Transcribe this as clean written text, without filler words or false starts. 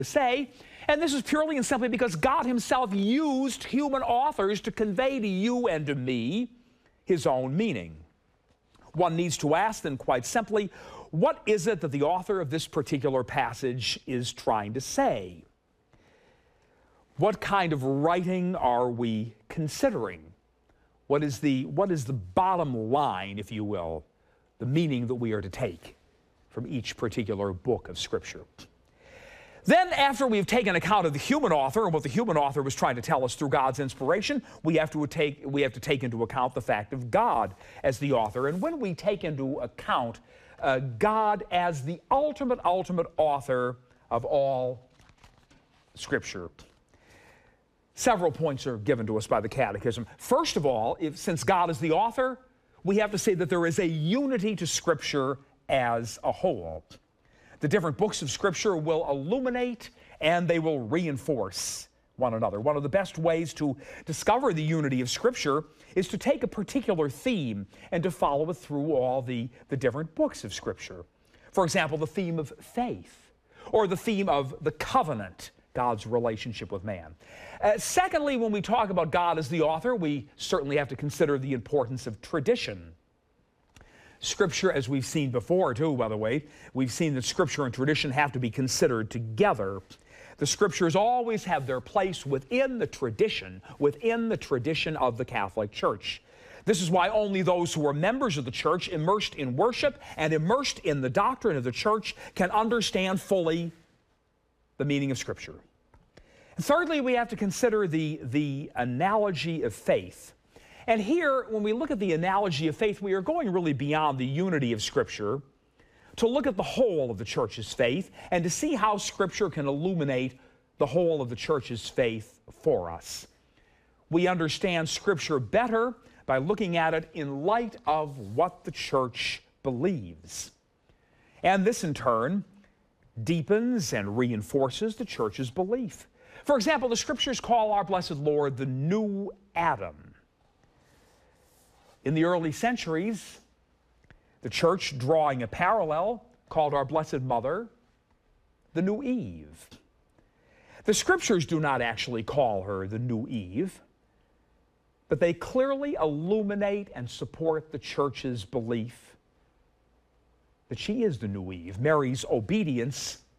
say, and this is purely and simply because God himself used human authors to convey to you and to me his own meaning. One needs to ask then quite simply, what is it that the author of this particular passage is trying to say? What kind of writing are we considering? What is the bottom line, if you will, the meaning that we are to take from each particular book of Scripture? Then, after we've taken account of the human author and what the human author was trying to tell us through God's inspiration, we have to take into account the fact of God as the author. And when we take into account God as the ultimate author of all Scripture, several points are given to us by the Catechism. First of all, since God is the author, we have to say that there is a unity to Scripture as a whole. The different books of Scripture will illuminate and they will reinforce one another. One of the best ways to discover the unity of Scripture is to take a particular theme and to follow it through all the different books of Scripture. For example, the theme of faith, or the theme of the covenant, God's relationship with man. Secondly, when we talk about God as the author, we certainly have to consider the importance of tradition. Scripture, as we've seen before, too, by the way, we've seen that Scripture and tradition have to be considered together. The Scriptures always have their place within the tradition of the Catholic Church. This is why only those who are members of the Church, immersed in worship and immersed in the doctrine of the Church, can understand fully the meaning of Scripture. And thirdly, we have to consider the analogy of faith. And here, when we look at the analogy of faith, we are going really beyond the unity of Scripture to look at the whole of the Church's faith and to see how Scripture can illuminate the whole of the Church's faith for us. We understand Scripture better by looking at it in light of what the Church believes. And this, in turn, deepens and reinforces the Church's belief. For example, the Scriptures call our blessed Lord the new Adam. In the early centuries, the Church, drawing a parallel, called our Blessed Mother the new Eve. The Scriptures do not actually call her the new Eve, but they clearly illuminate and support the Church's belief that she is the new Eve. Mary's obedience